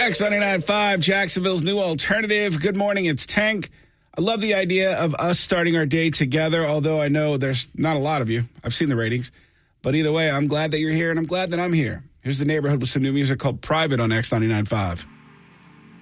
X99.5, Jacksonville's new alternative. Good morning, it's Tank. I love the idea of us starting our day together, although I know there's not a lot of you. I've seen the ratings. But either way, I'm glad that you're here, and I'm glad that I'm here. Here's the neighborhood with some new music called Private on X99.5.